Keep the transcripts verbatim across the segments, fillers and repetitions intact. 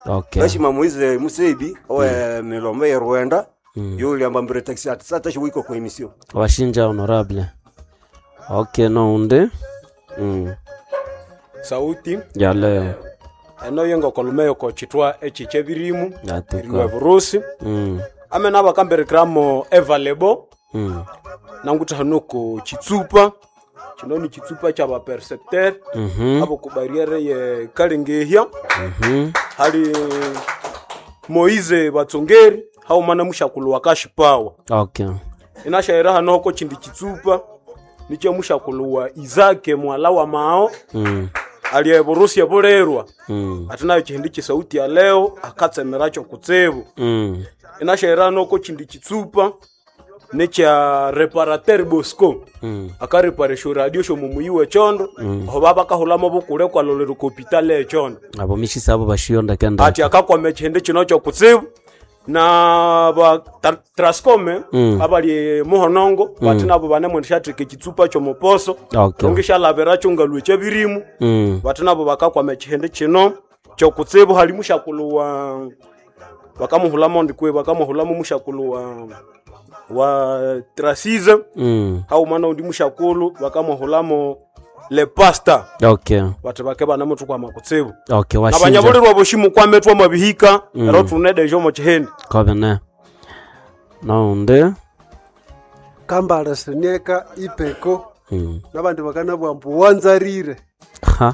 Okay. Bashi Moise Musebi owe Milombe ya Rwanda. Mm. Yule ambambire taxi ati sata shwiko kwa emission. Washinja honorable. Okay no unde. Mm. Sauti ya leo. Eno yengo kolmeyo ko chitwa echiche birimu. Atuka. Burusi. Mm. Ame naba kambere kramo evalebo. Mm. Nanguta hanuko chitsupa. Chinoni chitsupa cha ba percepteur. Mhm. Abo ku barriere ye Kalengehia. Mhm. Hali Moise Batsongeri hao mana mushakulu wakashi power. Okay. Inashaira hano ko chindi chitsupa niche mushakulu wa Izake mwala wa mao. Mm. Aliye Borusia Borerwa. Mm. Atinayo chindi chisauti ya leo akatsemeracho kutsebu. Mm. Inashaira hano ko chindi chitsupa necha reparateur Bosco. Mm. Akareparesho radio sho mumuyiwe chondo. Mm. Ho baba kahulamo bukure kwa lolero hospital e chondo. Abo mishi sabo bashionda kenda. Ati akakwa mechende chinocho kutsebu. Na ba Trascome mm. abali muhonongo mm. batina abo bane mwenshatrike kitsupa cyo muposo okay. Ongisha labera chungalwe chabirimu mm. batina abo bakakwa mechende chino cyo kutsebu hali mushakuluwa bakamuhulamo ndikwe bakamuhulamo mushakuluwa wa Trasize mm. au mana ndi mushakulu bakamuhulamo le pasta okay batu bakeba na mutu kwa makutsebu okay washinja nabanyabolirwa boshimu kwa metwa mabihika mm. ero tunede jomo chihende kobene no unde kambala seneka ipeko mm. nabandi bakana bwambu wanzarire ha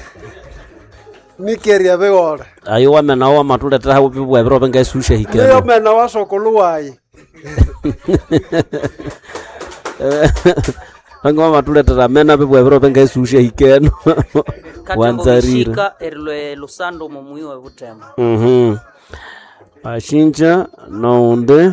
Mikeria beora ayo wamena wa matule tara ubibwa bro benga susha hikene ayo mena wasokoluwaye Angwa matule tara mena bibwa bro benga susha hikene wanzarire katika erle Lusando mumuiwe Butembo. Mhm. Ashinja no unde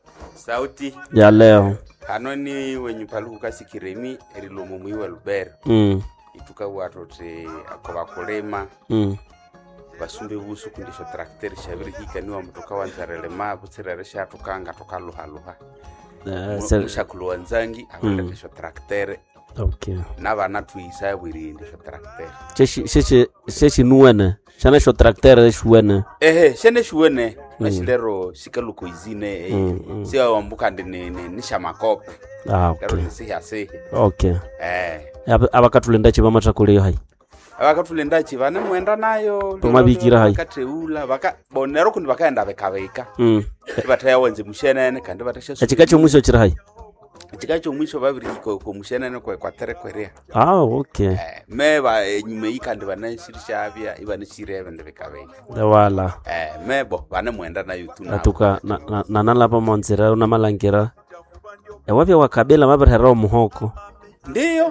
Sauti ya leo hanoni wenyu paluku kasikiremi erilo mumuiwe Lubero. Mm. Ituka watu te akoba kolema. Mm. Basumbe busu kundisho trakter shabiri hika niwa mtoka wanzarele ma butsirere shatukanga toka luha luha. Uh, Mushakulu wanzangi awenda mm. tisho trakter. Okay. Nabana tuisa wiri ndisho trakter. Cheshi cheshi cheshi nuene. Shana sho trakter shuene. Ehe, shene shuene. Mm. Nashilero shikaluko izine eh. Mm, mm. Siwa wambuka ndine nisha makope. Ah, okay. Karo nisihi asehi. Okay. Eh. Abakatulenda chiba matakule hai. Abakatulenda chiba ne mwenda nayo. Tumabikira hai. Bakateula baka bonero kundi bakaenda bekabeka. Mm. Bataya wenze mushenene kandi batasha. Achikacho mwiso chira hai. Achikacho mwiso babiri ko ko mushenene ko kwa tere kwerea. Ah, okay. Eh, meba nyume ikandi banashirisha abya ibane shirebe ndebekabeka. Dawala. Eh, mebo bane mwenda nayo tuna. Atuka na na, na nalapa monzera una malangira. Ewabya wakabela mabarhera muhoko. Ndiyo.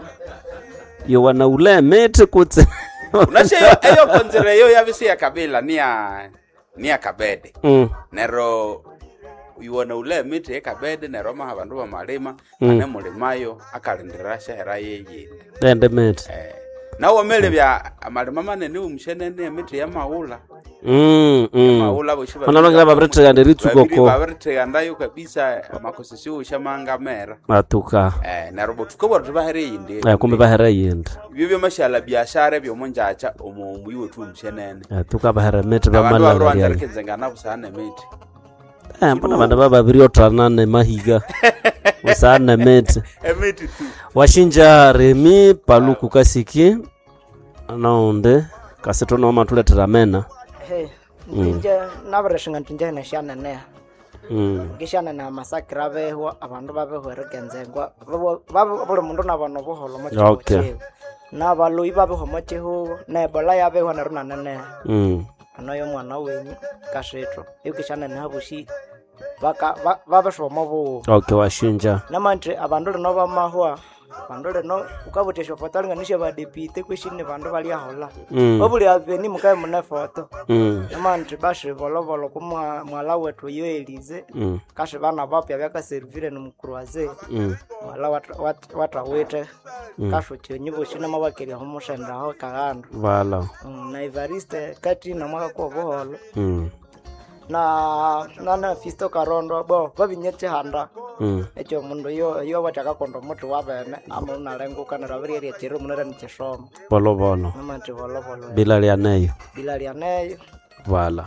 Yo wana ule mete kutse. Unasheyo eyo konzera yo yabisi ya kabila ni ya ni ya kabede. Mm. Nero yuwana ule mete ya kabede nero ma abandu ba malema mm. ane mulemayo akalenderasha hera yeye. Ende mete. Eh. Na wamele bya amalema manene umshenene mete ya maula. Mm. Mm. Maula boshiba. Manalanga babrete ya nderitu koko. Babrete ya ndayo kabisa makosesyo ushamanga mera. Atuka. Eh na robot ko bortu bahere yinde. Eh kumbe bahere yinde. Bibyo mashala biashara byo monjacha omu yiwe tu mshenene. Atuka bahere mete ba malanga. Abantu malanga. baruanza ngana busane mete. Eh mbona banda baba biriotana ne mahiga. Usana mete. Emete tu. Washinja Remi Paluku kasiki. Anaonde kasetono matule teramena. Hey, nje nabareshinga nje na shana ne. Mm. Gishana na masakira beho abantu babeho rekenzengwa. Babo bolo mundu nabano boholo mo. Okay. Nabalo ibabeho mo cheho na ebola yabeho na runa nene. Mm. Anoyo mwana wenyu kashetro. Yukishana na habushi baka babasho mobo. Okay washinja. Namanje abantu no bamahwa. Bandole no ukabotesha foto nganisha ba depite kwishine bandu bali ahola. Mm. Babuli aveni mukae muna foto. Mm. Namanje bashe bolo bolo kumwa mwala wetu yo Elize. Mm. Kashe bana bapya byaka servire no mukruaze. Mm. Mwala wat wat watawete. Mm. Kasho chenyibo shina mabakeri ho mushenda ho kagando. Wala. Mm, na Ivariste kati na mwaka ko boholo. Mm. Na nana Fisto Karondo bo babinyete handa. Mm. Echo mundo yo yo wataka kondo mutu wabene amuna lengo kana rabiri ya chiro munera ni cheshomo. Bolo bolo. Mama ti bolo bolo. Bila ya nayo. Bila ya nayo. Voilà.